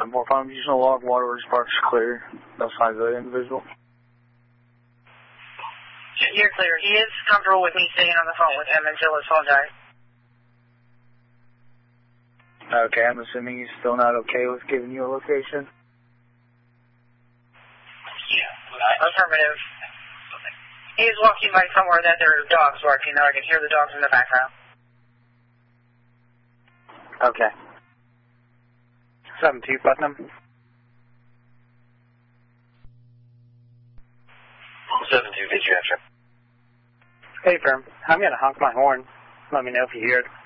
945, using a log, water sparks clear. No signs of the individual. You're clear. He is comfortable with me staying on the phone with him until his phone dies. Okay, I'm assuming he's still not okay with giving you a location? Yeah. Affirmative. He's walking by somewhere that there are dogs barking, though I can hear the dogs in the background. Okay. 7-2, Putnam. 7-2, did you answer? Hey, firm. I'm going to honk my horn. Let me know if you hear it.